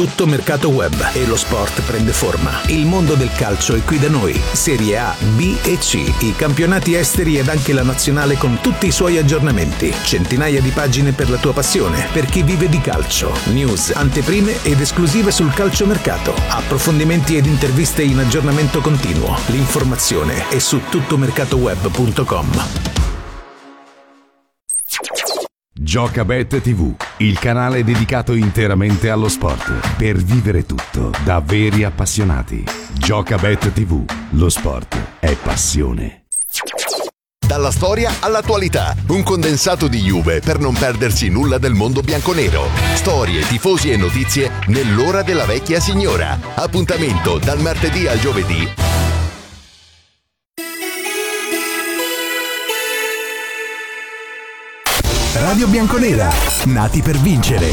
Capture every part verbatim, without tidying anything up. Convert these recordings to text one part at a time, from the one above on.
Tutto Mercato Web e lo sport prende forma. Il mondo del calcio è qui da noi. Serie A, B e C, i campionati esteri ed anche la nazionale con tutti i suoi aggiornamenti. Centinaia di pagine per la tua passione, per chi vive di calcio. News, anteprime ed esclusive sul calciomercato. Approfondimenti ed interviste in aggiornamento continuo. L'informazione è su tuttomercatoweb punto com. Giocabet tivù, il canale dedicato interamente allo sport, per vivere tutto da veri appassionati. Giocabet tivù, lo sport è passione. Dalla storia all'attualità, un condensato di Juve per non perdersi nulla del mondo bianconero. Storie, tifosi e notizie nell'ora della vecchia signora. Appuntamento dal martedì al giovedì. Radio Bianconera, nati per vincere.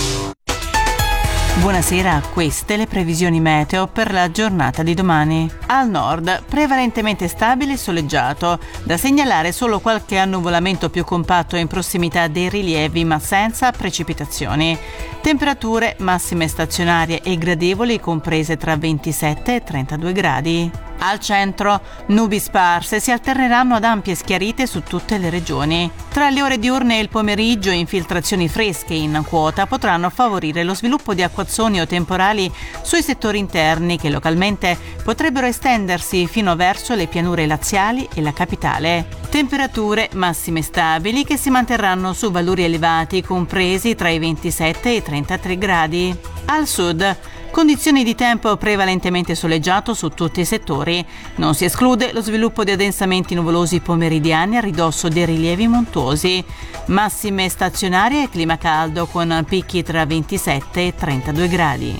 Buonasera, queste le previsioni meteo per la giornata di domani. Al nord, prevalentemente stabile e soleggiato. Da segnalare solo qualche annuvolamento più compatto in prossimità dei rilievi, ma senza precipitazioni. Temperature massime stazionarie e gradevoli comprese tra ventisette e trentadue gradi. Al centro, nubi sparse si alterneranno ad ampie schiarite su tutte le regioni. Tra le ore diurne e il pomeriggio, infiltrazioni fresche in quota potranno favorire lo sviluppo di acquazzoni o temporali sui settori interni che localmente potrebbero estendersi fino verso le pianure laziali e la capitale. Temperature massime stabili che si manterranno su valori elevati compresi tra i ventisette e i trentatré gradi. Al sud, condizioni di tempo prevalentemente soleggiato su tutti i settori. Non si esclude lo sviluppo di addensamenti nuvolosi pomeridiani a ridosso dei rilievi montuosi. Massime stazionarie e clima caldo con picchi tra ventisette e trentadue gradi.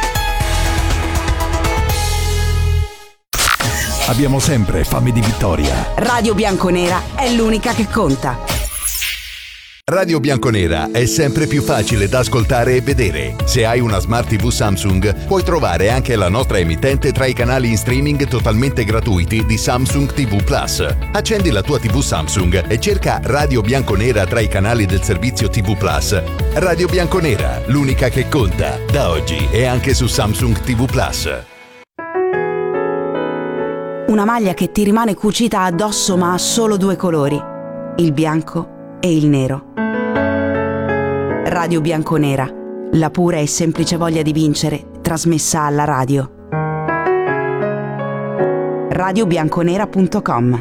Abbiamo sempre fame di vittoria. Radio Bianconera è l'unica che conta. Radio Bianconera è sempre più facile da ascoltare e vedere. Se hai una Smart tivù Samsung, puoi trovare anche la nostra emittente tra i canali in streaming totalmente gratuiti di Samsung tivù Plus. Accendi la tua tivù Samsung e cerca Radio Bianconera tra i canali del servizio tivù Plus. Radio Bianconera, l'unica che conta. Da oggi è anche su Samsung tivù Plus. Una maglia che ti rimane cucita addosso ma ha solo due colori, il bianco e il nero. Radio Bianconera, la pura e semplice voglia di vincere, trasmessa alla radio. radio bianconera punto com.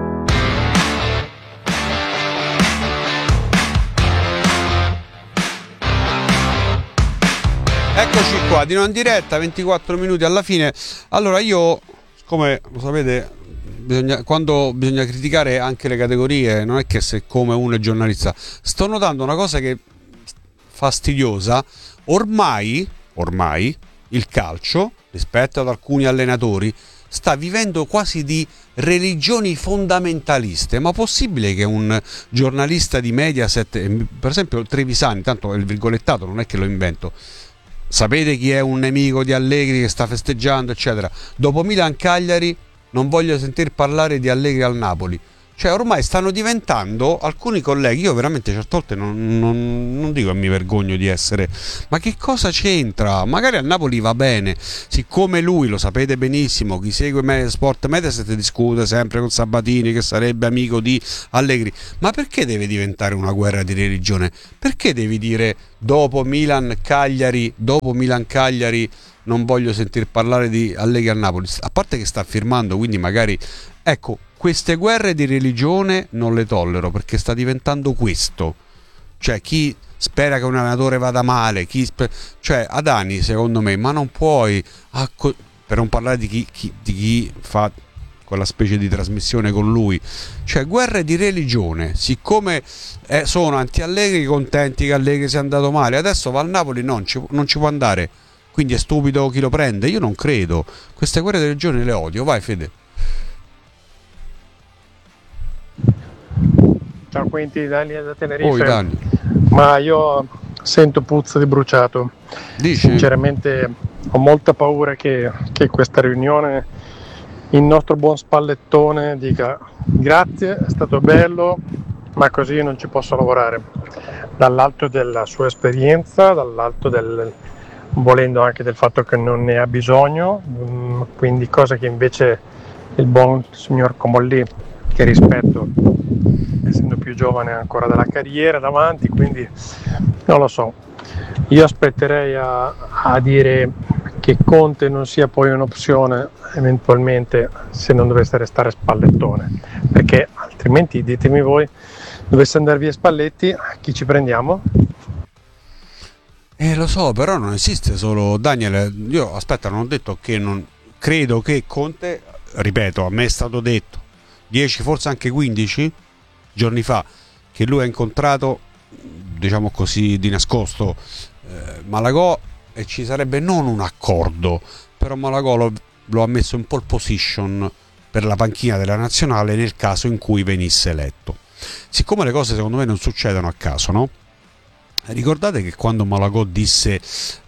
Eccoci qua, di nuovo in diretta, ventiquattro minuti alla fine. Allora io, come lo sapete, Bisogna, quando bisogna criticare anche le categorie, non è che se come uno è giornalista. Sto notando una cosa che è fastidiosa. Ormai, ormai il calcio, rispetto ad alcuni allenatori, sta vivendo quasi di religioni fondamentaliste. Ma possibile che un giornalista di Mediaset, per esempio Trevisani, tanto è il virgolettato, non è che lo invento, sapete chi è un nemico di Allegri che sta festeggiando, eccetera, dopo Milan-Cagliari non voglio sentir parlare di Allegri al Napoli. Cioè ormai stanno diventando alcuni colleghi, io veramente certe volte non, non, non dico che mi vergogno di essere, ma che cosa c'entra? Magari al Napoli va bene, siccome lui, lo sapete benissimo, chi segue Sport Mediaset discute sempre con Sabatini che sarebbe amico di Allegri, ma perché deve diventare una guerra di religione? Perché devi dire dopo Milan-Cagliari, dopo Milan-Cagliari non voglio sentir parlare di Allegri al Napoli? A parte che sta firmando, quindi magari, ecco, queste guerre di religione non le tollero, perché sta diventando questo. Cioè chi spera che un allenatore vada male, chi sper... cioè Adani secondo me, ma non puoi, acco... per non parlare di chi, chi, di chi fa quella specie di trasmissione con lui, cioè guerre di religione, siccome eh, sono anti-Allegri, contenti che Allegri sia andato male, adesso va al Napoli, non ci, non ci può andare, quindi è stupido chi lo prende. Io non credo, queste guerre di religione le odio. Vai Fede. Ciao Quinti, Daniel da Tenerife. Oh, Dani. Ma io sento puzza di bruciato. Dici? Sinceramente ho molta paura che, che questa riunione, il nostro buon Spallettone dica grazie, è stato bello, ma così non ci posso lavorare. Dall'alto della sua esperienza, dall'alto del, volendo anche del fatto che non ne ha bisogno, quindi cosa che invece il buon signor Comolli, che rispetto essendo più giovane ancora della carriera davanti, quindi non lo so, io aspetterei a, a dire che Conte non sia poi un'opzione eventualmente se non dovesse restare Spallettone, perché altrimenti ditemi voi, dovesse andare via Spalletti, chi ci prendiamo? Eh, lo so, però non esiste solo Daniel. Io aspetta, non ho detto che non credo che Conte, ripeto, a me è stato detto dieci, forse anche quindici giorni fa che lui ha incontrato, diciamo così, di nascosto eh, Malagò, e ci sarebbe non un accordo, però Malagò lo, lo ha messo in pole position per la panchina della nazionale nel caso in cui venisse eletto. Siccome le cose secondo me non succedono a caso, no? Ricordate che quando Malagò disse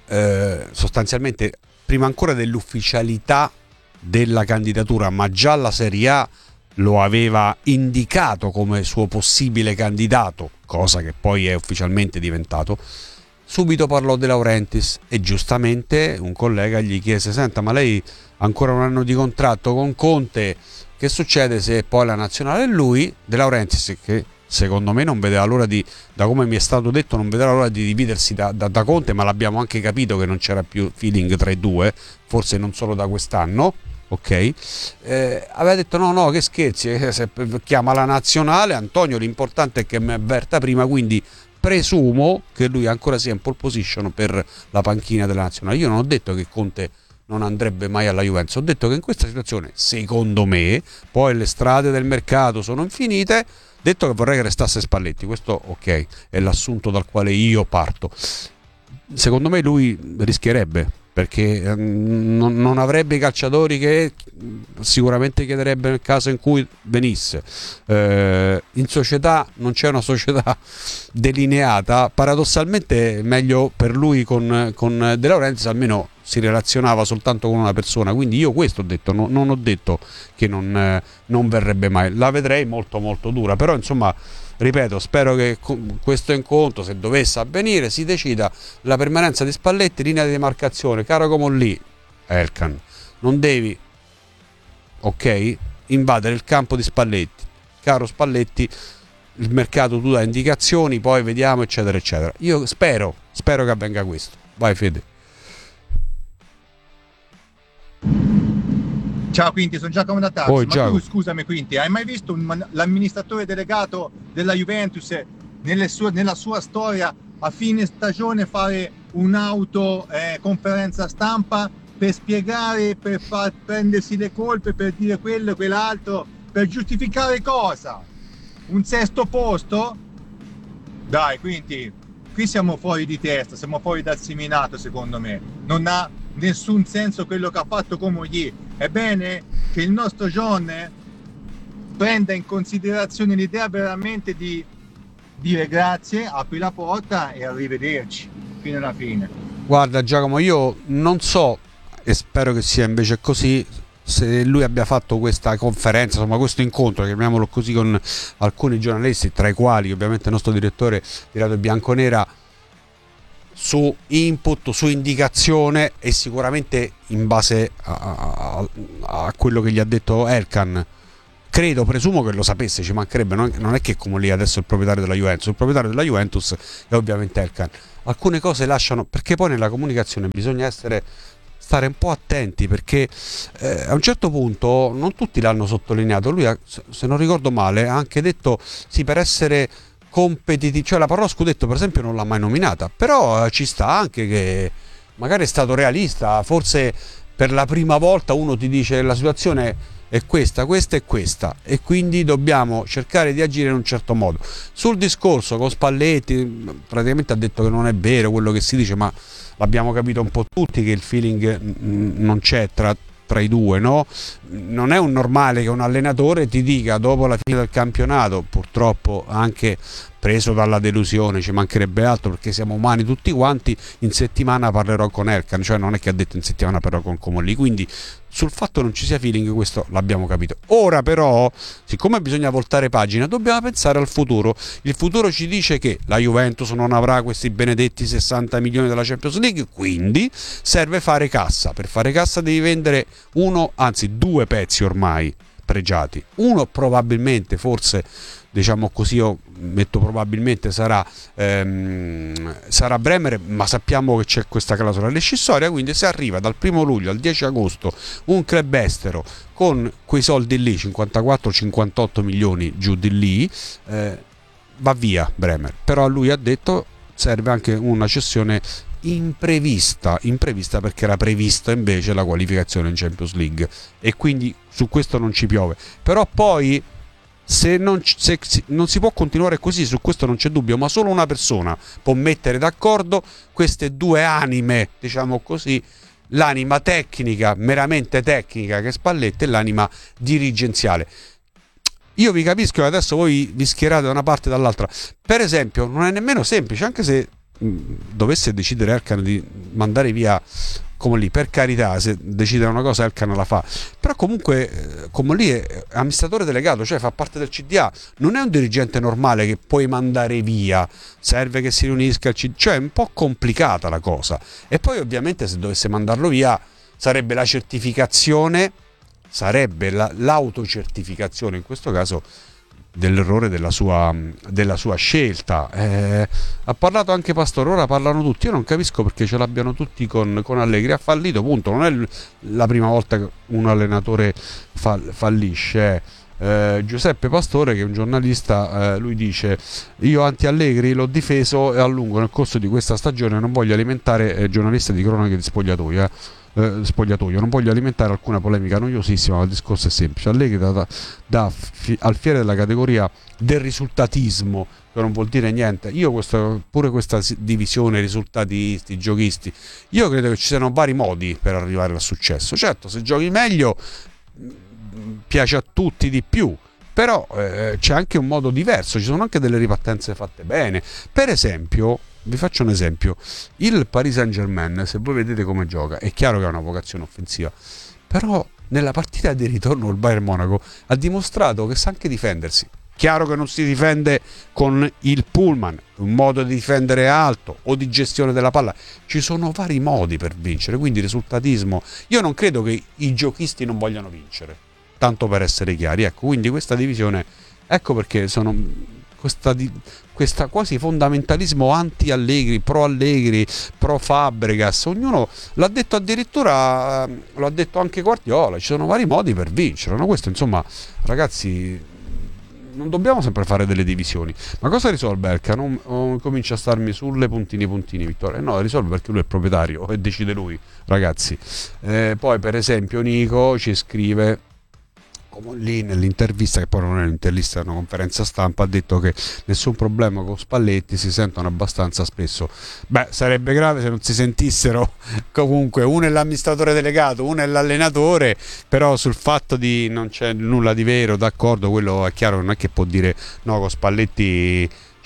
eh, sostanzialmente prima ancora dell'ufficialità della candidatura, ma già la Serie A lo aveva indicato come suo possibile candidato, cosa che poi è ufficialmente diventato, subito parlò De Laurentiis e giustamente un collega gli chiese: senta, ma lei ancora un anno di contratto con Conte, che succede se poi la nazionale è lui? De Laurentiis, che secondo me non vedeva l'ora di, da come mi è stato detto, non vedeva l'ora di dividersi da, da, da Conte, ma l'abbiamo anche capito che non c'era più feeling tra i due, forse non solo da quest'anno, ok? Eh, aveva detto no no, che scherzi, eh, se chiama la nazionale Antonio, l'importante è che mi avverta prima, quindi presumo che lui ancora sia in pole position per la panchina della nazionale. Io non ho detto che Conte non andrebbe mai alla Juventus, ho detto che in questa situazione, secondo me, poi le strade del mercato sono infinite, detto che vorrei che restasse Spalletti, questo ok, è l'assunto dal quale io parto. Secondo me lui rischierebbe, perché non, non avrebbe i calciatori che sicuramente chiederebbe nel caso in cui venisse. Eh, in società non c'è una società delineata, paradossalmente meglio per lui con, con De Laurentiis, almeno si relazionava soltanto con una persona, quindi io questo ho detto, no, non ho detto che non, eh, non verrebbe mai, la vedrei molto molto dura, però insomma ripeto, spero che questo incontro, se dovesse avvenire, si decida la permanenza di Spalletti, linea di demarcazione, caro Comolli, Elkan, non devi, ok, invadere il campo di Spalletti, caro Spalletti, il mercato tu dai indicazioni, poi vediamo eccetera eccetera. Io spero, spero che avvenga questo. Vai Fede. Ciao Quinti, sono Giacomo da Taxi. Poi, ma Giacomo, tu scusami Quinti, hai mai visto un, l'amministratore delegato della Juventus nelle sue, nella sua storia a fine stagione fare un'auto eh, conferenza stampa per spiegare, per far prendersi le colpe, per dire quello e quell'altro, per giustificare cosa? Un sesto posto? Dai Quinti, qui siamo fuori di testa, siamo fuori dal seminato secondo me, non ha nessun senso quello che ha fatto Comolli. È bene che il nostro John prenda in considerazione l'idea veramente di dire grazie, apri la porta e arrivederci fino alla fine. Guarda Giacomo, io non so, e spero che sia invece così, se lui abbia fatto questa conferenza, insomma questo incontro, chiamiamolo così, con alcuni giornalisti, tra i quali ovviamente il nostro direttore di Radio Bianconera, su input, su indicazione e sicuramente in base a, a, a quello che gli ha detto Elkan. Credo, presumo che lo sapesse, ci mancherebbe, non, non è che come lì adesso il proprietario della Juventus, il proprietario della Juventus è ovviamente Elkan. Alcune cose lasciano, perché poi nella comunicazione bisogna essere stare un po' attenti, perché eh, a un certo punto non tutti l'hanno sottolineato, lui ha, se non ricordo male ha anche detto sì, per essere competitivi, cioè la parola scudetto per esempio non l'ha mai nominata, però eh, ci sta anche che magari è stato realista, forse per la prima volta uno ti dice la situazione è questa, questa e questa, e quindi dobbiamo cercare di agire in un certo modo. Sul discorso con Spalletti praticamente ha detto che non è vero quello che si dice, ma l'abbiamo capito un po' tutti che il feeling non c'è tra tra i due, no? Non è un normale che un allenatore ti dica dopo la fine del campionato, purtroppo anche preso dalla delusione, ci mancherebbe altro, perché siamo umani tutti quanti, in settimana parlerò con Elkann, cioè non è che ha detto in settimana parlerò con Comolli, quindi sul fatto non ci sia feeling questo l'abbiamo capito. Ora però, siccome bisogna voltare pagina, dobbiamo pensare al futuro. Il futuro ci dice che la Juventus non avrà questi benedetti sessanta milioni della Champions League, quindi serve fare cassa. Per fare cassa devi vendere uno, anzi due pezzi ormai pregiati. Uno probabilmente, forse diciamo così, io metto probabilmente, sarà ehm, sarà Bremer, ma sappiamo che c'è questa clausola rescissoria, quindi se arriva dal primo luglio al dieci agosto un club estero con quei soldi lì, cinquantaquattro cinquantotto milioni giù di lì, eh, va via Bremer. Però lui ha detto serve anche una cessione imprevista, imprevista perché era prevista invece la qualificazione in Champions League, e quindi su questo non ci piove. Però poi se non, se non si può continuare così, su questo non c'è dubbio, ma solo una persona può mettere d'accordo queste due anime, diciamo così, l'anima tecnica, meramente tecnica che è Spalletti, e l'anima dirigenziale. Io vi capisco che adesso voi vi schierate da una parte e dall'altra. Per esempio non è nemmeno semplice, anche se dovesse decidere Elkann di mandare via Comolli, per carità, se decide una cosa Elkann la fa, però comunque Comolli è amministratore delegato, cioè fa parte del C D A, non è un dirigente normale che puoi mandare via, serve che si riunisca il C D A, cioè è un po' complicata la cosa. E poi ovviamente se dovesse mandarlo via sarebbe la certificazione, sarebbe la, l'autocertificazione in questo caso dell'errore della sua, della sua scelta. Eh, ha parlato anche Pastore, ora parlano tutti, io non capisco perché ce l'abbiano tutti con, con Allegri. Ha fallito, punto, non è la prima volta che un allenatore fall, fallisce. Eh, Giuseppe Pastore, che è un giornalista, eh, lui dice: io anti-Allegri l'ho difeso e a lungo nel corso di questa stagione, non voglio alimentare eh, giornalisti di cronache di spogliatoio, eh. Eh, spogliatoio, non voglio alimentare alcuna polemica noiosissima, ma il discorso è semplice. Allegri da, da fi, al fiere della categoria del risultatismo, che non vuol dire niente. Io questo, pure questa divisione risultatisti, giochisti, io credo che ci siano vari modi per arrivare al successo. Certo, se giochi meglio piace a tutti di più, però eh, c'è anche un modo diverso, ci sono anche delle ripartenze fatte bene. Per esempio, vi faccio un esempio: il Paris Saint-Germain, se voi vedete come gioca, è chiaro che ha una vocazione offensiva, però nella partita di ritorno il Bayern Monaco ha dimostrato che sa anche difendersi. Chiaro che non si difende con il pullman, un modo di difendere alto o di gestione della palla, ci sono vari modi per vincere, quindi risultatismo. Io non credo che i giochisti non vogliano vincere, tanto per essere chiari, ecco, quindi questa divisione, ecco perché sono questa, di, questa quasi fondamentalismo anti-Allegri, pro-Allegri, pro-Fabregas, ognuno l'ha detto, addirittura lo ha detto anche Guardiola, ci sono vari modi per vincere, no? Questo, insomma, ragazzi, non dobbiamo sempre fare delle divisioni. Ma cosa risolve Elkann? Non, non comincia a starmi sulle puntini puntini Vittorio. No, risolve perché lui è il proprietario e decide lui, ragazzi. Eh, poi per esempio Nico ci scrive, come lì nell'intervista, che poi non è un'intervista, è una conferenza stampa, ha detto che nessun problema con Spalletti, si sentono abbastanza spesso. Beh, sarebbe grave se non si sentissero. Comunque uno è l'amministratore delegato, uno è l'allenatore, però sul fatto di non c'è nulla di vero, d'accordo, quello è chiaro, non è che può dire no, con Spalletti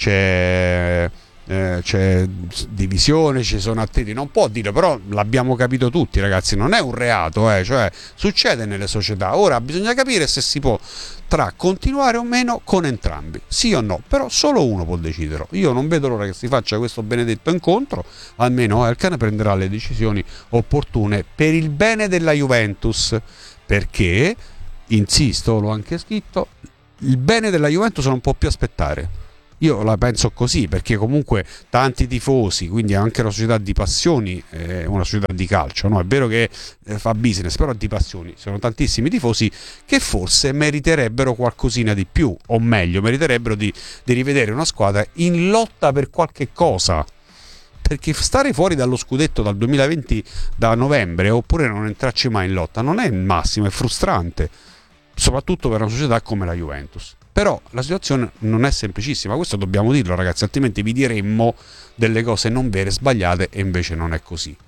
c'è Eh, c'è divisione, ci sono attenti, non può dire, però l'abbiamo capito tutti, ragazzi, non è un reato, eh, cioè succede nelle società. Ora bisogna capire se si può tra continuare o meno con entrambi, sì o no, però solo uno può deciderlo. Io non vedo l'ora che si faccia questo benedetto incontro, almeno Elkann prenderà le decisioni opportune per il bene della Juventus, perché, insisto, l'ho anche scritto, il bene della Juventus non può più aspettare. Io la penso così, perché comunque tanti tifosi, quindi anche una società di passioni, eh, una società di calcio, no? È vero che eh, fa business, però di passioni, sono tantissimi tifosi che forse meriterebbero qualcosina di più, o meglio, meriterebbero di, di rivedere una squadra in lotta per qualche cosa, perché stare fuori dallo scudetto dal duemilaventi, da novembre, oppure non entrarci mai in lotta, non è il massimo, è frustrante, soprattutto per una società come la Juventus. Però la situazione non è semplicissima, questo dobbiamo dirlo, ragazzi, altrimenti vi diremmo delle cose non vere, sbagliate, e invece non è così.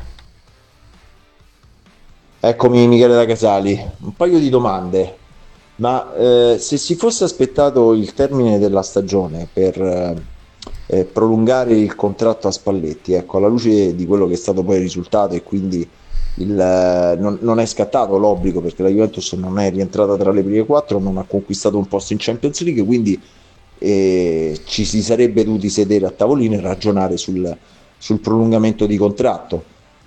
Eccomi Michele da Casali, un paio di domande. Ma eh, se si fosse aspettato il termine della stagione per eh, prolungare il contratto a Spalletti, ecco, alla luce di quello che è stato poi il risultato, e quindi il, eh, non, non è scattato l'obbligo, perché la Juventus non è rientrata tra le prime quattro, non ha conquistato un posto in Champions League, quindi eh, ci si sarebbe dovuti sedere a tavolino e ragionare sul, sul prolungamento di contratto.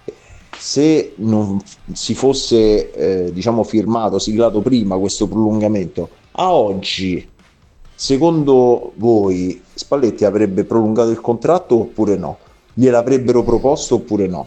Se non si fosse eh, diciamo firmato, siglato prima questo prolungamento, a oggi secondo voi Spalletti avrebbe prolungato il contratto oppure no? Gliel'avrebbero proposto oppure no?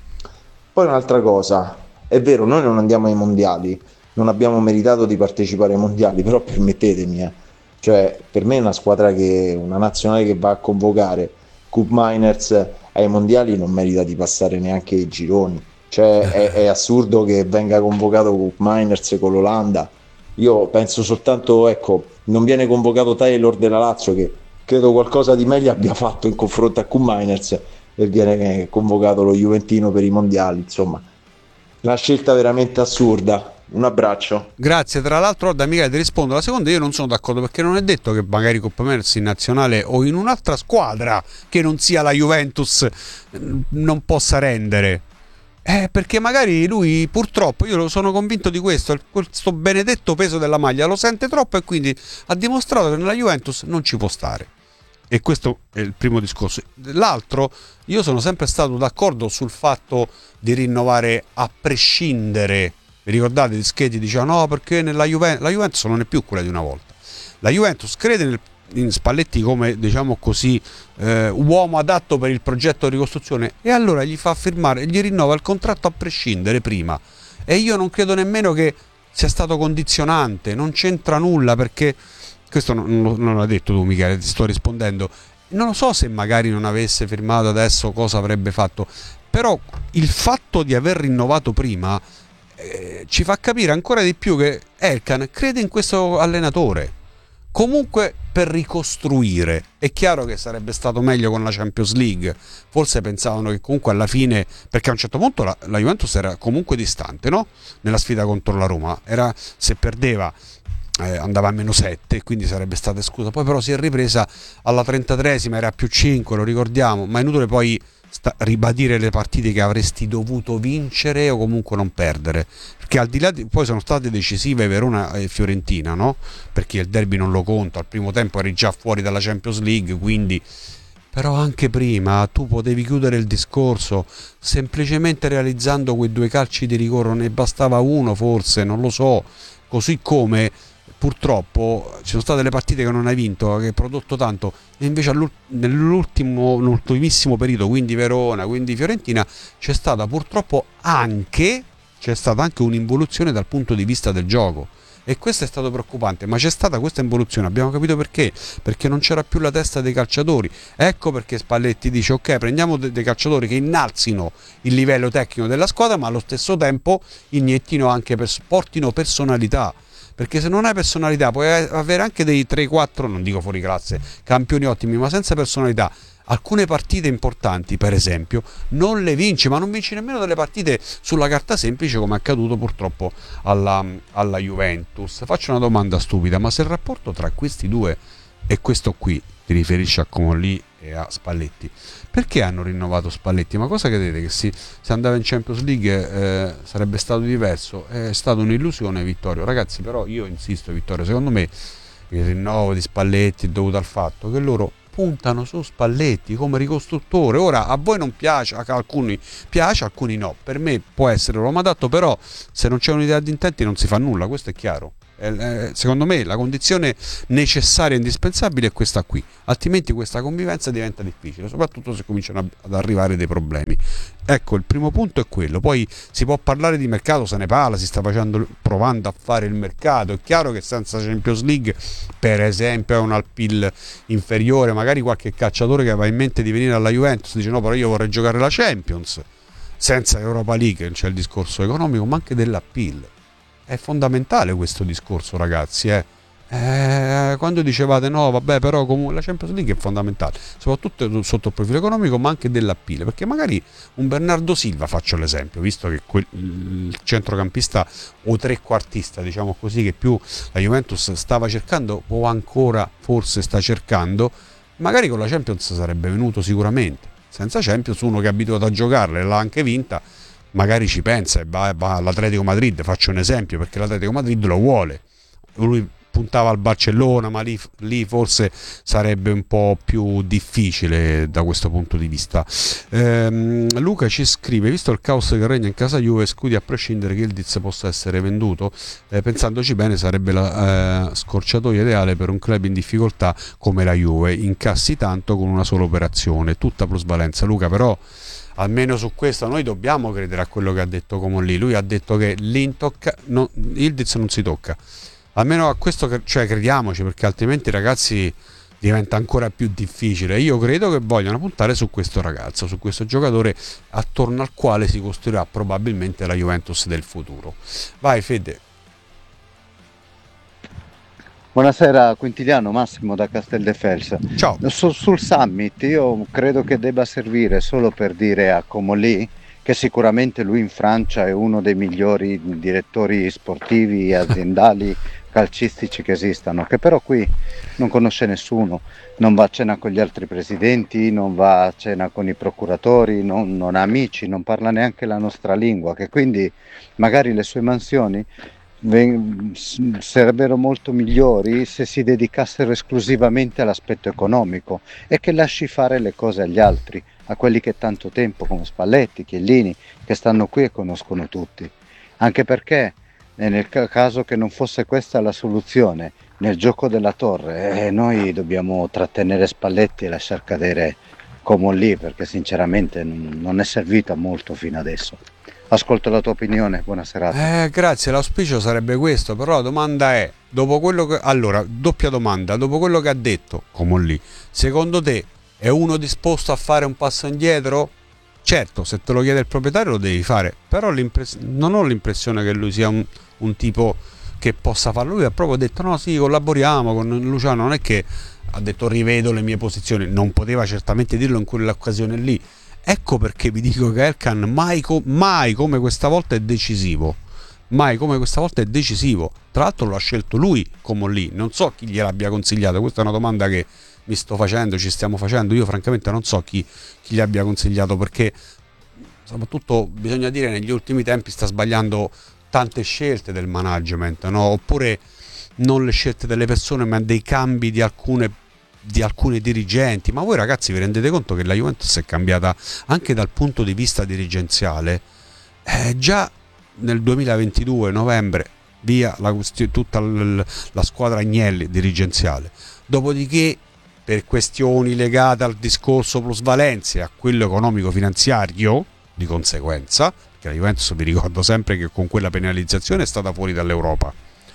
Poi un'altra cosa, è vero, noi non andiamo ai mondiali, non abbiamo meritato di partecipare ai mondiali, però permettetemi, eh, cioè per me è una squadra che, una nazionale che va a convocare Cup Miners ai mondiali non merita di passare neanche i gironi, cioè è, è assurdo che venga convocato Cup Miners con l'Olanda. Io penso soltanto, ecco, non viene convocato Taylor della Lazio, che credo qualcosa di meglio abbia fatto in confronto a Cup Miners, e viene convocato lo Juventino per i mondiali. Insomma, una scelta veramente assurda. Un abbraccio. Grazie. Tra l'altro, da Michele ti rispondo. La seconda, io non sono d'accordo, perché non è detto che magari Coppa Mersi in nazionale o in un'altra squadra che non sia la Juventus non possa rendere. Eh, perché magari lui, purtroppo, io sono convinto di questo, questo benedetto peso della maglia lo sente troppo, e quindi ha dimostrato che nella Juventus non ci può stare. E questo è il primo discorso. L'altro, io sono sempre stato d'accordo sul fatto di rinnovare a prescindere. Vi ricordate, Dischetti diceva no, perché nella Juventus, la Juventus non è più quella di una volta. La Juventus crede nel, in Spalletti come, diciamo così, eh, uomo adatto per il progetto di ricostruzione, e allora gli fa firmare, gli rinnova il contratto a prescindere prima. E io non credo nemmeno che sia stato condizionante, non c'entra nulla, perché questo non, non l'ha detto tu, Michele, ti sto rispondendo. Non lo so se magari non avesse firmato adesso cosa avrebbe fatto, però il fatto di aver rinnovato prima eh, ci fa capire ancora di più che Erkan crede in questo allenatore, comunque per ricostruire. È chiaro che sarebbe stato meglio con la Champions League, forse pensavano che comunque alla fine, perché a un certo punto la, la Juventus era comunque distante, no? Nella sfida contro la Roma, era, se perdeva Eh, andava a meno sette, quindi sarebbe stata esclusa. Poi però si è ripresa alla trentatreesima, era a più cinque, lo ricordiamo, ma è inutile poi sta- ribadire le partite che avresti dovuto vincere o comunque non perdere, perché al di là di, poi sono state decisive Verona e Fiorentina, no? Perché il derby non lo conto, al primo tempo eri già fuori dalla Champions League, quindi però anche prima tu potevi chiudere il discorso semplicemente realizzando quei due calci di rigore, ne bastava uno forse, non lo so, così come purtroppo ci sono state le partite che non hai vinto, che hai prodotto tanto, e invece nell'ultimo, nell'ultimissimo periodo, quindi Verona, quindi Fiorentina, c'è stata purtroppo anche c'è stata anche un'involuzione dal punto di vista del gioco, e questo è stato preoccupante. Ma c'è stata questa involuzione, abbiamo capito perché, perché non c'era più la testa dei calciatori. Ecco perché Spalletti dice ok, prendiamo de- dei calciatori che innalzino il livello tecnico della squadra, ma allo stesso tempo iniettino anche pers- portino personalità, perché se non hai personalità puoi avere anche dei tre quattro, non dico fuori classe, campioni ottimi, ma senza personalità alcune partite importanti, per esempio, non le vinci, ma non vinci nemmeno delle partite sulla carta semplice, come è accaduto purtroppo alla, alla Juventus. Faccio una domanda stupida, ma se il rapporto tra questi due e questo qui, ti riferisci a Comolli e a Spalletti, perché hanno rinnovato Spalletti? Ma cosa credete, che si, se andava in Champions League eh, sarebbe stato diverso? È stata un'illusione, Vittorio. Ragazzi, però io insisto, Vittorio, secondo me il rinnovo di Spalletti è dovuto al fatto che loro puntano su Spalletti come ricostruttore. Ora a voi non piace, a alcuni piace, a alcuni no. Per me può essere l'uomo adatto, però se non c'è un'idea di intenti non si fa nulla, questo è chiaro. Eh, secondo me la condizione necessaria e indispensabile è questa qui, altrimenti questa convivenza diventa difficile, soprattutto se cominciano ad arrivare dei problemi. Ecco, il primo punto è quello. Poi si può parlare di mercato, se ne parla, si sta facendo, provando a fare il mercato. È chiaro che senza Champions League, per esempio, è un appeal inferiore, magari qualche calciatore che aveva in mente di venire alla Juventus dice no, però io vorrei giocare la Champions. Senza Europa League c'è il discorso economico, ma anche dell'appeal. È fondamentale questo discorso, ragazzi, eh? Eh, quando dicevate no vabbè però comunque la Champions League è fondamentale soprattutto sotto il profilo economico ma anche dell'appeal, perché magari un Bernardo Silva, faccio l'esempio, visto che quel, il centrocampista o trequartista diciamo così che più la Juventus stava cercando o ancora forse sta cercando, magari con la Champions sarebbe venuto sicuramente. Senza Champions uno che è abituato a giocarla e l'ha anche vinta magari ci pensa e va, va all'Atletico Madrid, faccio un esempio, perché l'Atletico Madrid lo vuole, lui puntava al Barcellona, ma lì, lì forse sarebbe un po' più difficile da questo punto di vista. ehm, Luca ci scrive: visto il caos che regna in casa Juve, scudi a prescindere che Yildiz possa essere venduto, eh, pensandoci bene sarebbe la eh, scorciatoia ideale per un club in difficoltà come la Juve, incassi tanto con una sola operazione, tutta plusvalenza. Luca, però almeno su questo noi dobbiamo credere a quello che ha detto Comolli. Lui ha detto che l'intocca, no, Yildiz non si tocca. Almeno a questo, cioè, crediamoci, perché altrimenti ragazzi diventa ancora più difficile. Io credo che vogliano puntare su questo ragazzo, su questo giocatore attorno al quale si costruirà probabilmente la Juventus del futuro. Vai Fede. Buonasera Quintiliano, Massimo da Casteldefels. Ciao. Su, sul summit io credo che debba servire solo per dire a Comolli che sicuramente lui in Francia è uno dei migliori direttori sportivi e aziendali calcistici che esistano, che però qui non conosce nessuno, non va a cena con gli altri presidenti, non va a cena con i procuratori, non, non ha amici, non parla neanche la nostra lingua, che quindi magari le sue mansioni sarebbero molto migliori se si dedicassero esclusivamente all'aspetto economico e che lasci fare le cose agli altri, a quelli che tanto tempo come Spalletti, Chiellini, che stanno qui e conoscono tutti. Anche perché nel caso che non fosse questa la soluzione nel gioco della torre, eh, noi dobbiamo trattenere Spalletti e lasciar cadere Comolli, perché sinceramente non è servito a molto fino adesso. Ascolto la tua opinione, buona serata. Eh, grazie, l'auspicio sarebbe questo, però la domanda è, dopo quello che... Allora, doppia domanda, dopo quello che ha detto Comolli, secondo te è uno disposto a fare un passo indietro? Certo, se te lo chiede il proprietario lo devi fare, però non ho l'impressione che lui sia un, un tipo che possa farlo. Lui ha proprio detto no sì, collaboriamo con Luciano, non è che ha detto rivedo le mie posizioni, non poteva certamente dirlo in quell'occasione lì. Ecco perché vi dico che Erkan mai, co- mai come questa volta è decisivo, mai come questa volta è decisivo. Tra l'altro lo ha scelto lui Comolli, non so chi gliel'abbia consigliato, questa è una domanda che mi sto facendo, ci stiamo facendo, io francamente non so chi, chi gli abbia consigliato, perché soprattutto bisogna dire negli ultimi tempi sta sbagliando tante scelte del management, no? Oppure non le scelte delle persone ma dei cambi di alcune di alcuni dirigenti. Ma voi ragazzi vi rendete conto che la Juventus è cambiata anche dal punto di vista dirigenziale? Eh, già nel duemilaventidue novembre via la, tutta l, la squadra Agnelli dirigenziale, dopodiché per questioni legate al discorso plusvalenze e a quello economico finanziario di conseguenza, perché la Juventus vi ricordo sempre che con quella penalizzazione è stata fuori dall'Europa,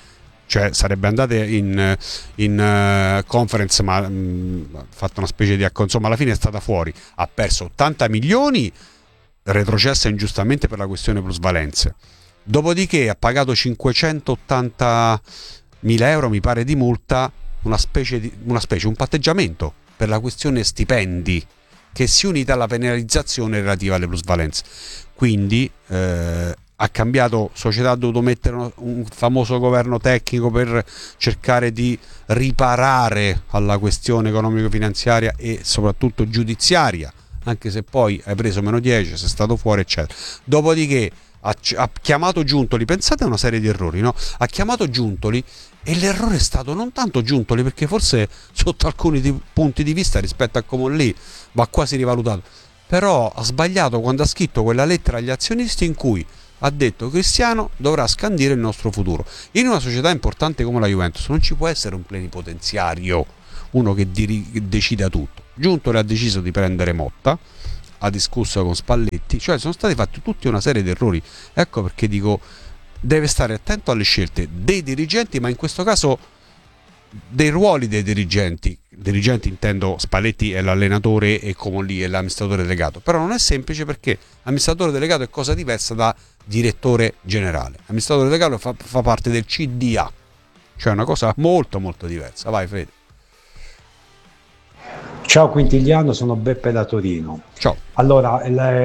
cioè sarebbe andata in, in uh, conference ma mh, fatto una specie di accordo, insomma alla fine è stata fuori, ha perso ottanta milioni, retrocessa ingiustamente per la questione plusvalenze, dopodiché ha pagato cinquecentottanta mila euro mi pare di multa, una specie, di, una specie un patteggiamento per la questione stipendi che si unita alla penalizzazione relativa alle plusvalenze. Quindi eh, ha cambiato società, ha dovuto mettere un, un famoso governo tecnico per cercare di riparare alla questione economico-finanziaria e soprattutto giudiziaria, anche se poi hai preso meno dieci, sei stato fuori eccetera. Dopodiché ha, ha chiamato Giuntoli, pensate a una serie di errori, no? Ha chiamato Giuntoli e l'errore è stato non tanto Giuntoli, perché forse sotto alcuni di, punti di vista rispetto a Comolli va quasi rivalutato, però ha sbagliato quando ha scritto quella lettera agli azionisti in cui ha detto Cristiano dovrà scandire il nostro futuro. In una società importante come la Juventus non ci può essere un plenipotenziario, uno che diri- decida tutto. Giuntoli ha deciso di prendere Motta, ha discusso con Spalletti, cioè sono stati fatti tutta una serie di errori. Ecco perché dico deve stare attento alle scelte dei dirigenti, ma in questo caso dei ruoli dei dirigenti. Dirigenti intendo Spalletti è l'allenatore e Comolli è l'amministratore delegato, però non è semplice perché amministratore delegato è cosa diversa da direttore generale. Amministratore delegato fa, fa parte del C D A, cioè una cosa molto molto diversa. Vai Fede. Ciao Quintigliano, sono Beppe da Torino. Ciao. Allora,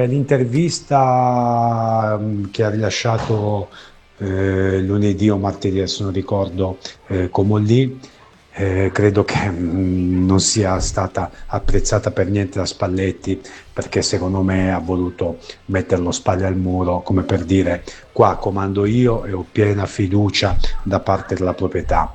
l'intervista che ha rilasciato eh, lunedì o martedì, adesso non ricordo, eh, Comolli, eh, credo che mh, non sia stata apprezzata per niente da Spalletti, perché secondo me ha voluto metterlo spalle al muro, come per dire: qua comando io e ho piena fiducia da parte della proprietà.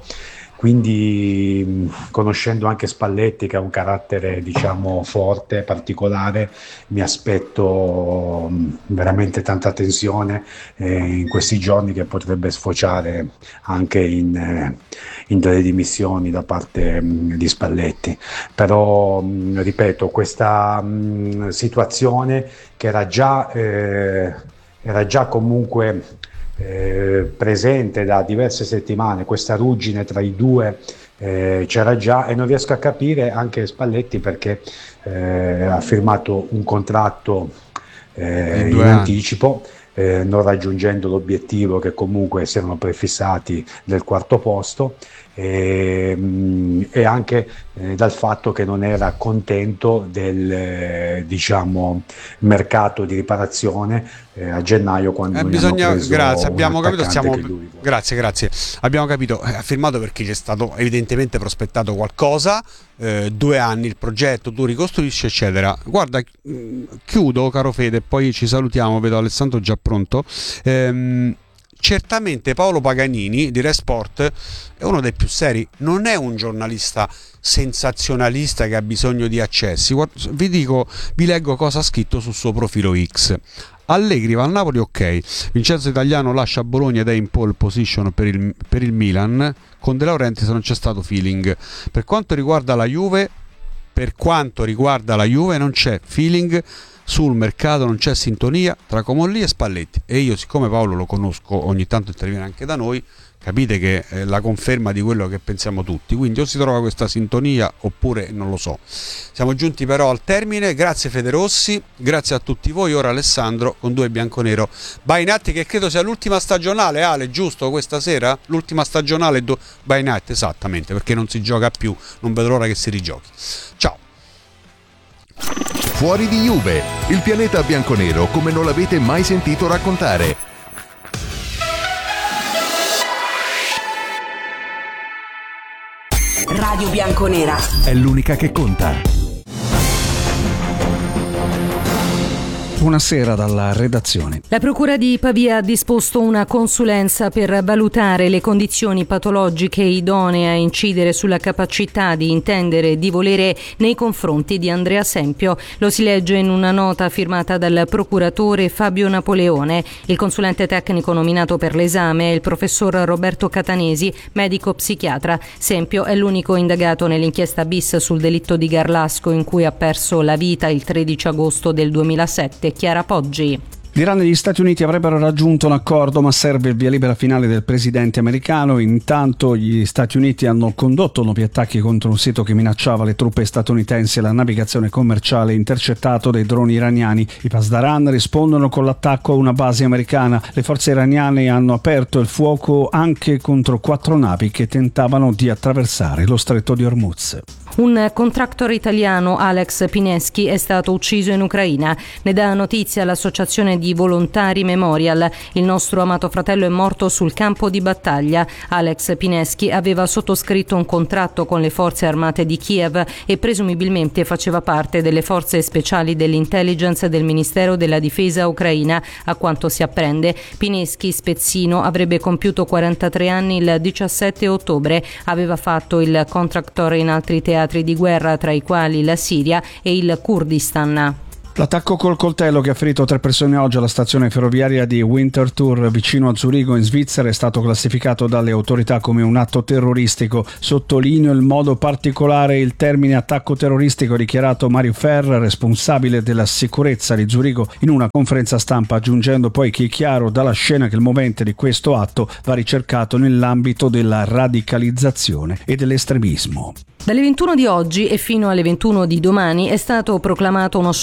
Quindi, conoscendo anche Spalletti, che ha un carattere diciamo forte, particolare, mi aspetto veramente tanta tensione eh, in questi giorni, che potrebbe sfociare anche in, eh, in delle dimissioni da parte mh, di Spalletti. Però mh, ripeto, questa mh, situazione che era già, eh, era già comunque Eh, presente da diverse settimane, questa ruggine tra i due eh, c'era già, e non riesco a capire anche Spalletti perché eh, ha firmato un contratto eh, in, in anticipo, eh, non raggiungendo l'obiettivo che comunque si erano prefissati del quarto posto, e, mh, e anche eh, dal fatto che non era contento del eh, diciamo mercato di riparazione eh, a gennaio, quando eh, bisogna, grazie, abbiamo capito, stiamo, grazie, grazie, abbiamo capito, eh, ha firmato perché c'è stato evidentemente prospettato qualcosa, eh, due anni il progetto, tu ricostruisci eccetera. Guarda, chiudo caro Fede, poi ci salutiamo, vedo Alessandro già pronto. ehm, Certamente Paolo Paganini di Re Sport è uno dei più seri, non è un giornalista sensazionalista che ha bisogno di accessi. Vi dico, vi leggo cosa ha scritto sul suo profilo X. Allegri va al Napoli, ok. Vincenzo Italiano lascia Bologna ed è in pole position per il, per il Milan. Con De Laurentiis non c'è stato feeling. Per quanto riguarda la Juve, per quanto riguarda la Juve non c'è feeling sul mercato, non c'è sintonia tra Comolli e Spalletti. E io, siccome Paolo lo conosco, ogni tanto interviene anche da noi, capite che è la conferma di quello che pensiamo tutti. Quindi o si trova questa sintonia oppure non lo so. Siamo giunti però al termine. Grazie Fede Rossi, grazie a tutti voi. Ora Alessandro con Due Bianconero by Night, che credo sia l'ultima stagionale, Ale, giusto, questa sera? L'ultima stagionale do... by Night, esattamente, perché non si gioca più, non vedo l'ora che si rigiochi. Ciao. Fuori di Juve, il pianeta bianconero come non l'avete mai sentito raccontare. Radio Bianconera è l'unica che conta. Buonasera dalla redazione. La Procura di Pavia ha disposto una consulenza per valutare le condizioni patologiche idonee a incidere sulla capacità di intendere e di volere nei confronti di Andrea Sempio. Lo si legge in una nota firmata dal procuratore Fabio Napoleone. Il consulente tecnico nominato per l'esame è il professor Roberto Catanesi, medico psichiatra. Sempio è l'unico indagato nell'inchiesta bis sul delitto di Garlasco, in cui ha perso la vita il tredici agosto del duemilasette. Chiara Poggi. L'Iran e gli Stati Uniti avrebbero raggiunto un accordo, ma serve il via libera finale del presidente americano. Intanto gli Stati Uniti hanno condotto nuovi attacchi contro un sito che minacciava le truppe statunitensi e la navigazione commerciale, intercettato dai droni iraniani. I Pasdaran rispondono con l'attacco a una base americana. Le forze iraniane hanno aperto il fuoco anche contro quattro navi che tentavano di attraversare lo stretto di Hormuz. Un contractor italiano, Alex Pineschi, è stato ucciso in Ucraina. Ne dà notizia l'associazione di volontari Memorial. Il nostro amato fratello è morto sul campo di battaglia. Alex Pineschi aveva sottoscritto un contratto con le forze armate di Kiev e presumibilmente faceva parte delle forze speciali dell'intelligence del Ministero della Difesa ucraina. A quanto si apprende, Pineschi, spezzino, avrebbe compiuto quarantatré anni il diciassette ottobre. Aveva fatto il contractor in altri teatri di guerra, tra i quali la Siria e il Kurdistan. L'attacco col coltello che ha ferito tre persone oggi alla stazione ferroviaria di Winterthur vicino a Zurigo in Svizzera è stato classificato dalle autorità come un atto terroristico. Sottolineo in modo particolare il termine attacco terroristico, dichiarato Mario Ferr, responsabile della sicurezza di Zurigo, in una conferenza stampa, aggiungendo poi che è chiaro dalla scena che il movente di questo atto va ricercato nell'ambito della radicalizzazione e dell'estremismo. Dalle ventuno di oggi e fino alle ventuno di domani è stato proclamato uno sciopero nazionale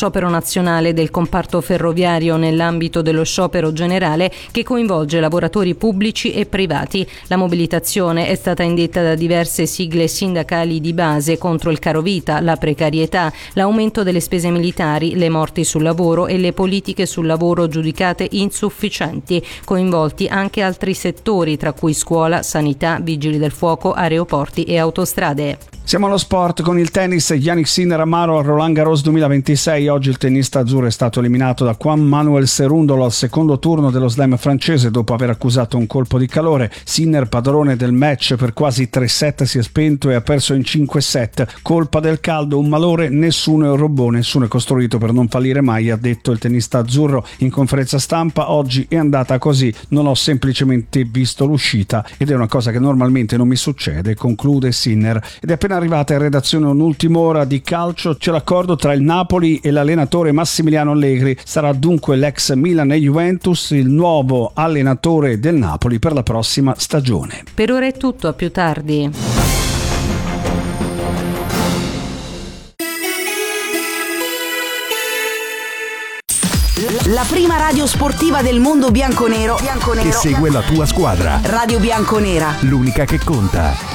nazionale del comparto ferroviario nell'ambito dello sciopero generale che coinvolge lavoratori pubblici e privati. La mobilitazione è stata indetta da diverse sigle sindacali di base contro il carovita, la precarietà, l'aumento delle spese militari, le morti sul lavoro e le politiche sul lavoro giudicate insufficienti. Coinvolti anche altri settori, tra cui scuola, sanità, vigili del fuoco, aeroporti e autostrade. Siamo allo sport con il tennis. Yannick Sinner amaro al Roland Garros duemilaventisei. Oggi il tennista azzurro è stato eliminato da Juan Manuel Cerúndolo al secondo turno dello slam francese dopo aver accusato un colpo di calore. Sinner, padrone del match per quasi tre set, si è spento e ha perso in cinque set. Colpa del caldo, un malore, nessuno è un robot, nessuno è costruito per non fallire mai, ha detto il tennista azzurro in conferenza stampa. Oggi è andata così, non ho semplicemente visto l'uscita ed è una cosa che normalmente non mi succede, conclude Sinner. Ed è appena arrivata in redazione un'ultima ora di calcio. C'è l'accordo tra il Napoli e l'allenatore Massimiliano Allegri. Sarà dunque l'ex Milan e Juventus il nuovo allenatore del Napoli per la prossima stagione. Per ora è tutto, a più tardi. La prima radio sportiva del mondo bianconero, bianconero che segue la tua squadra. Radio Bianconera, l'unica che conta.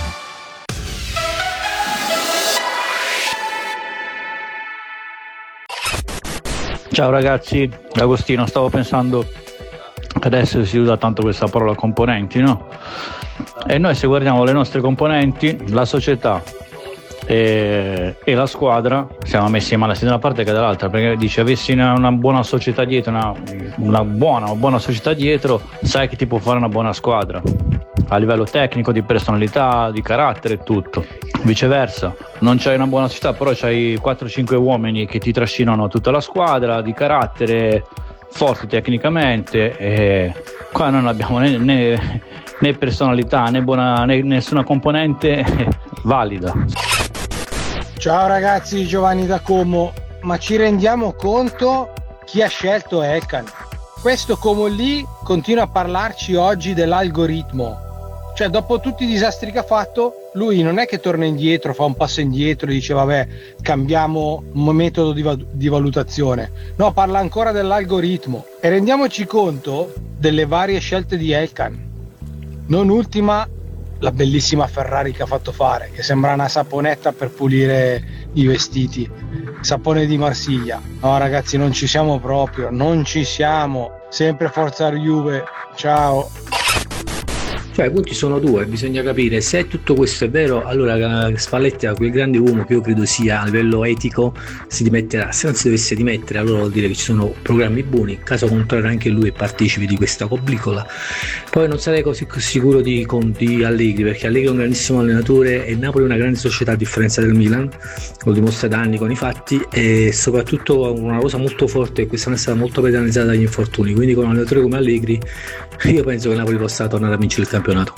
Ciao ragazzi, Agostino, stavo pensando che adesso si usa tanto questa parola componenti, no? E noi se guardiamo le nostre componenti, la società e, e la squadra, siamo messi male sia da una parte che dall'altra, perché dice avessi una, una buona società dietro, una, una buona, una buona società dietro, sai che ti può fare una buona squadra a livello tecnico, di personalità, di carattere e tutto. Viceversa, non c'hai una buona società, però c'hai quattro cinque uomini che ti trascinano tutta la squadra, di carattere, forti tecnicamente, e qua non abbiamo né, né, né personalità né, buona, né nessuna componente valida. Ciao ragazzi, Giovanni da Como, ma ci rendiamo conto chi ha scelto Elkann? Questo Como lì continua a parlarci oggi dell'algoritmo. Cioè, dopo tutti i disastri che ha fatto, lui non è che torna indietro, fa un passo indietro e dice vabbè, cambiamo metodo di, va- di valutazione. No, parla ancora dell'algoritmo. E rendiamoci conto delle varie scelte di Elkann. Non ultima la bellissima Ferrari che ha fatto fare, che sembra una saponetta per pulire i vestiti. Sapone di Marsiglia. No ragazzi, non ci siamo proprio, non ci siamo. Sempre forza Juve. Ciao. Cioè i punti sono due, bisogna capire se tutto questo è vero, allora Spalletti è quel grande uomo che io credo sia a livello etico, si dimetterà. Se non si dovesse dimettere, allora vuol dire che ci sono programmi buoni, caso contrario anche lui è partecipe di questa coblicola. Poi non sarei così sicuro di, di Allegri, perché Allegri è un grandissimo allenatore e Napoli è una grande società a differenza del Milan, lo dimostra da anni con i fatti, e soprattutto una cosa molto forte è che quest'anno è stata molto penalizzata dagli infortuni, quindi con un allenatore come Allegri io penso che Napoli possa tornare a vincere il campionato.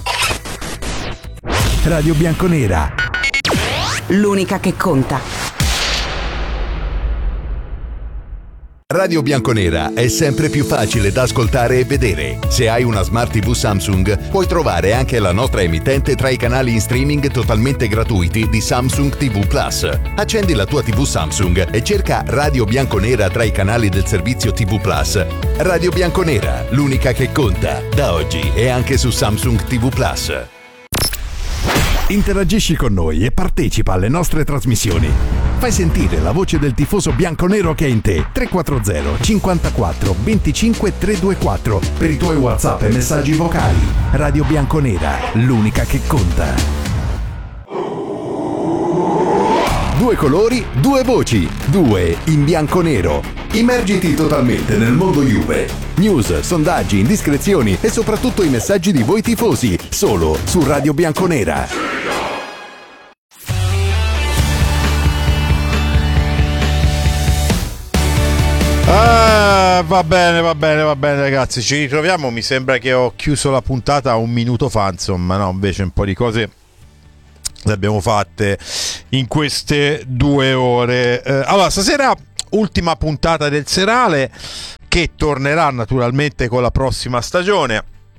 Radio Bianconera, l'unica che conta. Radio Bianconera è sempre più facile da ascoltare e vedere. Se hai una Smart tivù Samsung, puoi trovare anche la nostra emittente tra i canali in streaming totalmente gratuiti di Samsung tivù Plus. Accendi la tua tivù Samsung e cerca Radio Bianconera tra i canali del servizio tivù Plus. Radio Bianconera, l'unica che conta, da oggi e anche su Samsung tivù Plus. Interagisci con noi e partecipa alle nostre trasmissioni. Fai sentire la voce del tifoso bianconero che è in te. tre quattro zero cinquantaquattro venticinque trecentoventiquattro per i tuoi WhatsApp e messaggi vocali. Radio Bianconera, l'unica che conta. Due colori, due voci, due in bianconero. Immergiti totalmente nel mondo Juve. News, sondaggi, indiscrezioni e soprattutto i messaggi di voi tifosi, solo su Radio Bianconera. Ah, va bene, va bene, va bene ragazzi, ci ritroviamo. Mi sembra che ho chiuso la puntata un minuto fa, insomma, no, invece un po' di cose le abbiamo fatte in queste due ore. Eh, allora, stasera ultima puntata del serale che tornerà naturalmente con la prossima stagione.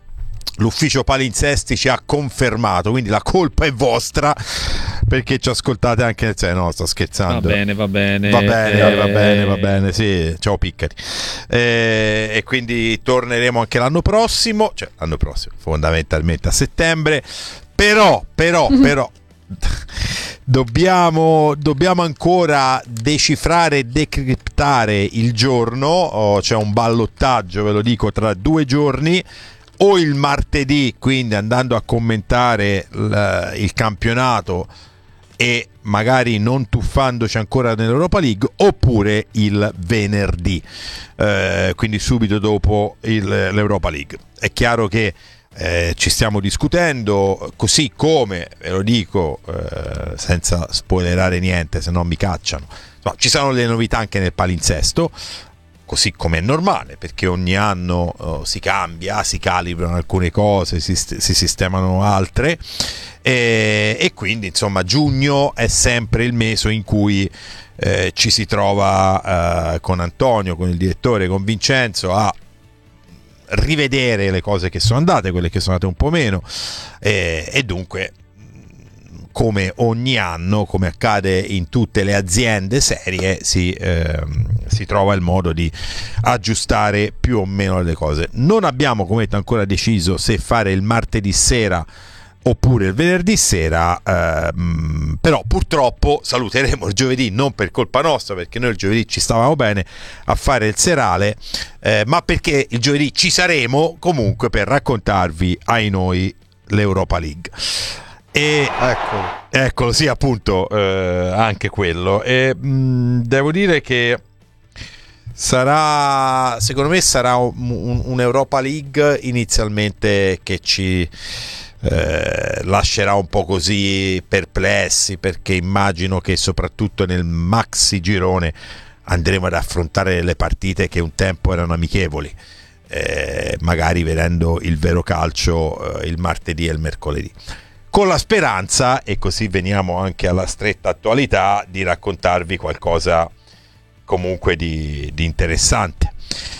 l'ufficio palinsesti ci ha confermato, quindi la colpa è vostra perché ci ascoltate anche nel senso. No, sto scherzando. Va bene, va bene. Va bene, eh... va bene, va bene, sì, ciao Piccari. Eh, e quindi torneremo anche l'anno prossimo, cioè l'anno prossimo, fondamentalmente a settembre. Però, però, però dobbiamo, dobbiamo ancora decifrare e decriptare il giorno. Oh, c'è un ballottaggio, ve lo dico, tra due giorni. O il martedì, quindi andando a commentare l- il campionato e magari non tuffandoci ancora nell'Europa League, oppure il venerdì, eh, quindi subito dopo il, l'Europa League. È chiaro che eh, ci stiamo discutendo, così come, ve lo dico, eh, senza spoilerare niente, se no mi cacciano, no, ci saranno le novità anche nel palinsesto, così come è normale, perché ogni anno uh, si cambia, si calibrano alcune cose, si, st- si sistemano altre, e, e quindi insomma giugno è sempre il mese in cui eh, ci si trova uh, con Antonio, con il direttore, con Vincenzo a rivedere le cose che sono andate, quelle che sono andate un po' meno, e, e dunque, come ogni anno, come accade in tutte le aziende serie, si, eh, si trova il modo di aggiustare più o meno le cose. Non abbiamo, come detto, ancora deciso se fare il martedì sera oppure il venerdì sera, ehm, però purtroppo saluteremo il giovedì, non per colpa nostra, perché noi il giovedì ci stavamo bene a fare il serale, eh, ma perché il giovedì ci saremo comunque per raccontarvi, ai noi, l'Europa League. E eccolo, eccolo sì, appunto, eh, anche quello. E mh, devo dire che sarà, secondo me sarà un, un, un'Europa League inizialmente che ci eh, lascerà un po' così perplessi, perché immagino che soprattutto nel maxi girone andremo ad affrontare le partite che un tempo erano amichevoli, eh, magari vedendo il vero calcio eh, il martedì e il mercoledì, con la speranza, e così veniamo anche alla stretta attualità, di raccontarvi qualcosa comunque di, di interessante,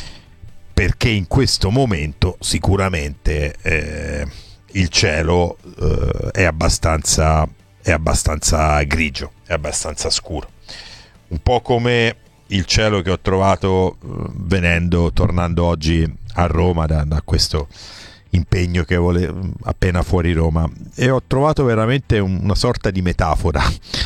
perché in questo momento sicuramente eh, il cielo eh, è abbastanza è abbastanza grigio, è abbastanza scuro, un po' come il cielo che ho trovato eh, venendo tornando oggi a Roma da, da questo impegno che vole appena fuori Roma, e ho trovato veramente un, una sorta di metafora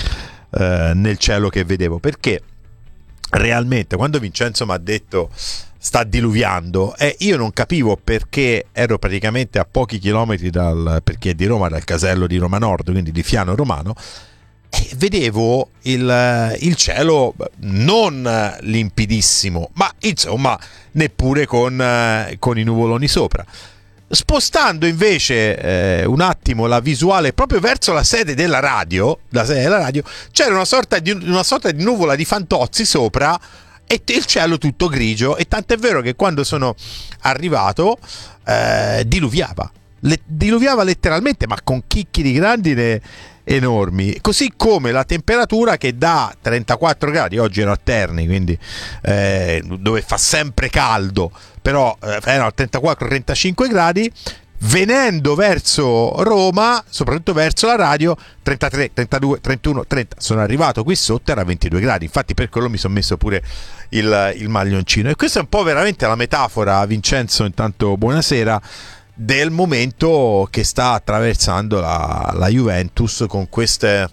eh, nel cielo che vedevo, perché realmente quando Vincenzo mi ha detto sta diluviando, e eh, io non capivo, perché ero praticamente a pochi chilometri dal, perché è di Roma, dal casello di Roma Nord, quindi di Fiano Romano, e vedevo il, il cielo non limpidissimo, ma insomma neppure con, con i nuvoloni sopra. Spostando invece eh, un attimo la visuale proprio verso la sede della radio, la sede della radio, c'era una sorta di, una sorta di nuvola di fantozzi sopra e il cielo tutto grigio, e tant'è vero che quando sono arrivato eh, diluviava, Le, diluviava letteralmente, ma con chicchi di grandine enormi, così come la temperatura che da trentaquattro gradi, oggi ero a Terni, quindi eh, dove fa sempre caldo, però eh, erano trentaquattro trentacinque gradi, venendo verso Roma, soprattutto verso la radio, trentatré trentadue trentuno trenta, sono arrivato qui sotto, era ventidue gradi, infatti per quello mi sono messo pure il, il maglioncino. E questa è un po' veramente la metafora, Vincenzo, intanto buonasera, del momento che sta attraversando la, la Juventus, con queste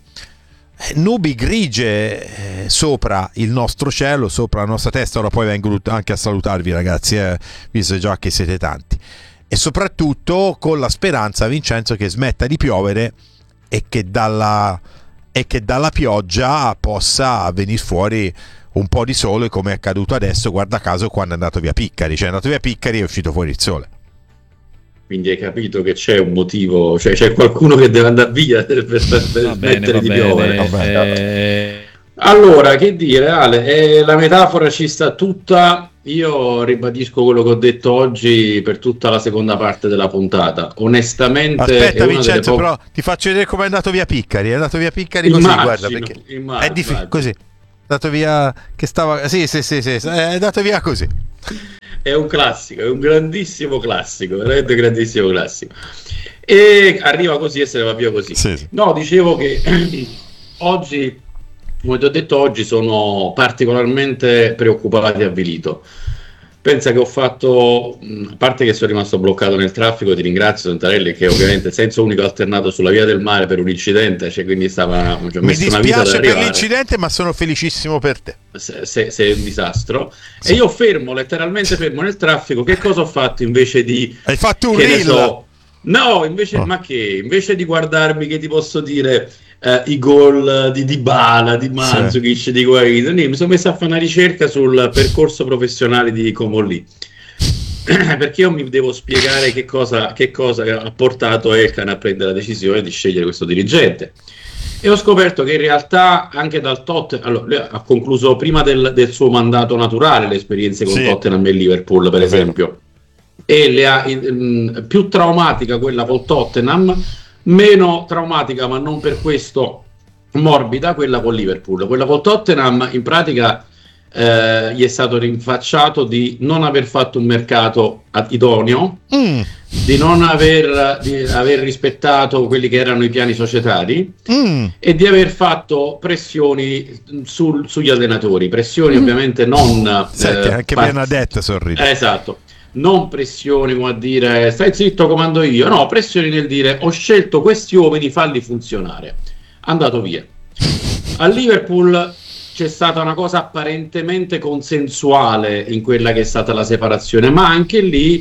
nubi grigie eh, sopra il nostro cielo, sopra la nostra testa. Ora poi vengo anche a salutarvi, ragazzi, eh, visto già che siete tanti, e soprattutto con la speranza, Vincenzo, che smetta di piovere e che dalla, e che dalla pioggia possa venire fuori un po' di sole, come è accaduto adesso, guarda caso, quando è andato via Piccari, cioè è andato via Piccari e è uscito fuori il sole. Quindi hai capito che c'è un motivo, cioè c'è qualcuno che deve andare via per, per, per smettere di piovere. Eh... Allora, che dire, Ale, eh, la metafora ci sta tutta. Io ribadisco quello che ho detto oggi per tutta la seconda parte della puntata. Onestamente, aspetta, è Vincenzo, po- però ti faccio vedere come è andato via Piccari. È andato via Piccari così, immagino, guarda, perché immagino, è difficile così. È andato via che stava sì, sì, sì, sì, è andato via così. è un classico, è un grandissimo classico, veramente grandissimo classico. E arriva così e se ne va via così. Sì, sì. No, dicevo che oggi, come ti ho detto, oggi sono particolarmente preoccupato e avvilito. Pensa che ho fatto, a parte che sono rimasto bloccato nel traffico, ti ringrazio Santarelli, che ovviamente senso unico alternato sulla via del mare per un incidente, cioè quindi stava, cioè, mi messo una vita dispiace ad per arrivare. l'incidente, ma sono felicissimo per te. Se, se, se è un disastro, sì. E io fermo, letteralmente fermo nel traffico. Che cosa ho fatto invece di... Hai fatto un che ne reel? so, no, invece, Oh. ma che? Invece di guardarmi, che ti posso dire, eh, i gol di Dybala, di Mandzukic, sì. di Guaita, mi sono messo a fare una ricerca sul percorso professionale di Comolli, perché io mi devo spiegare che cosa, che cosa ha portato Elkann a prendere la decisione di scegliere questo dirigente. E ho scoperto che in realtà anche dal Tottenham, allora, lui ha concluso prima del, del suo mandato naturale le esperienze con Sì. Tottenham e Liverpool, per esempio, e le ha, in, più traumatica quella col Tottenham, meno traumatica, ma non per questo morbida, quella con Liverpool. Quella col Tottenham in pratica eh, gli è stato rinfacciato di non aver fatto un mercato idoneo, mm. di non aver, di aver rispettato quelli che erano i piani societari, mm. e di aver fatto pressioni sul, sugli allenatori, pressioni mm. ovviamente non... Senti, eh, anche part- Bernadette sorride. Esatto. Non pressioni come a dire stai zitto, comando io, no, pressioni nel dire ho scelto questi uomini, falli funzionare, andato via. A Liverpool c'è stata una cosa apparentemente consensuale in quella che è stata la separazione, ma anche lì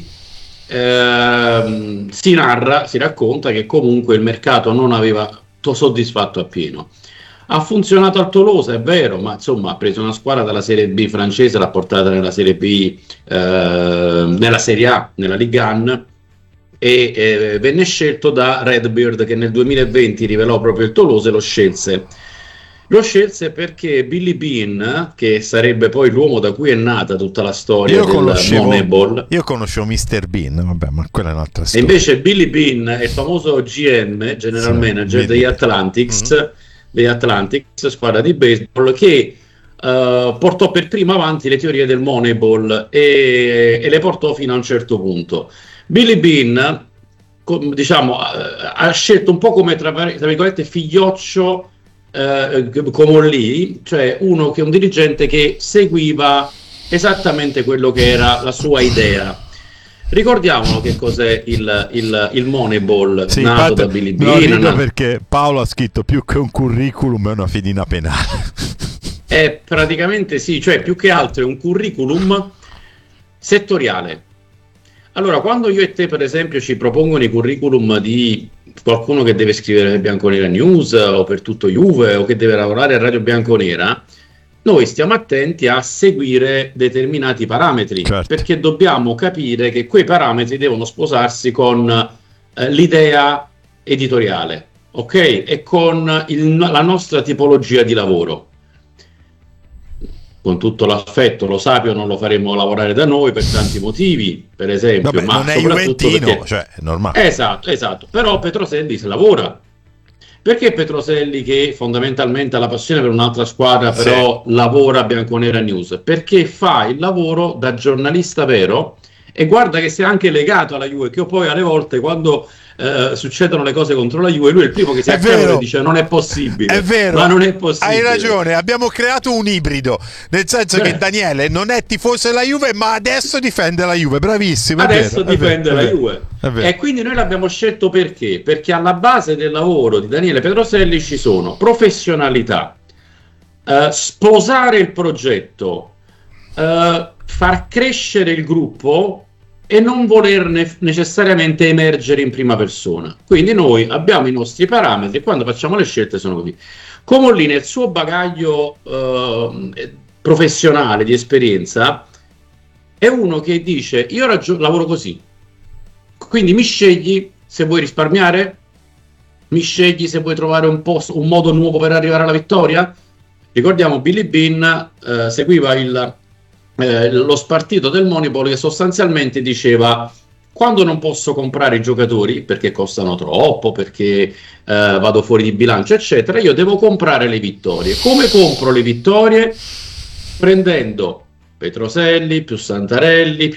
ehm, si narra, si racconta che comunque il mercato non aveva soddisfatto appieno. Ha funzionato al Tolosa, è vero, ma insomma ha preso una squadra dalla Serie B francese, l'ha portata nella Serie B, eh, nella Serie A, nella Ligue uno, e eh, venne scelto da Redbird, che nel duemilaventi rivelò proprio il Tolosa e lo scelse. Lo scelse perché Billy Bean, che sarebbe poi l'uomo da cui è nata tutta la storia Io del conoscevo, Moneyball. io conoscevo mister Bean, vabbè, ma quella è un'altra E storia. invece Billy Bean è il famoso G M, General Sì, Manager Billy. degli Atlantics, Mm-hmm. degli Atlantics, squadra di baseball, che uh, portò per prima avanti le teorie del Moneyball e, e le portò fino a un certo punto. Billy Bean, com, diciamo, ha, ha scelto un po' come tra, tra virgolette figlioccio uh, come lì, cioè uno che un dirigente che seguiva esattamente quello che era la sua idea. Ricordiamolo che cos'è il, il, il Moneyball, Sì, nato infatti, da Billy no, Bean. rido perché Paolo ha scritto più che un curriculum è una fedina penale. È praticamente sì, cioè più che altro è un curriculum settoriale. Allora, quando io e te, per esempio, ci propongono i curriculum di qualcuno che deve scrivere per Bianconera News o per tutto Juve o che deve lavorare a Radio Bianconera, noi stiamo attenti a seguire determinati parametri, certo. perché dobbiamo capire che quei parametri devono sposarsi con eh, l'idea editoriale, ok? E con il, la nostra tipologia di lavoro. Con tutto l'affetto, lo Sapio non lo faremo lavorare da noi per tanti motivi, per esempio. Vabbè, ma non è soprattutto juventino, perché... cioè è normale. Esatto, esatto. Però Petroselli si lavora. Perché Petroselli, che fondamentalmente ha la passione per un'altra squadra, però sì. lavora a Bianconera News? Perché fa il lavoro da giornalista vero, e guarda che si è anche legato alla Juve, che io poi alle volte quando eh, succedono le cose contro la Juve, lui è il primo che si accade e dice non è possibile. È vero, ma non è possibile. Hai ragione, abbiamo creato un ibrido, nel senso che Daniele non è tifoso della Juve, ma adesso difende la Juve, bravissimo. Adesso vero, difende vero, la Juve. E quindi noi l'abbiamo scelto perché? Perché alla base del lavoro di Daniele Petroselli ci sono professionalità, eh, sposare il progetto, eh, far crescere il gruppo e non voler ne- necessariamente emergere in prima persona. Quindi noi abbiamo i nostri parametri e quando facciamo le scelte sono così. Comolli nel suo bagaglio eh, professionale di esperienza è uno che dice io ragio- lavoro così, quindi mi scegli se vuoi risparmiare, mi scegli se vuoi trovare un, posto, un modo nuovo per arrivare alla vittoria. Ricordiamo Billy Bean eh, seguiva il Eh, lo spartito del Moneyball, che sostanzialmente diceva quando non posso comprare i giocatori perché costano troppo, perché eh, vado fuori di bilancio eccetera, io devo comprare le vittorie. Come compro le vittorie? Prendendo Petroselli più Santarelli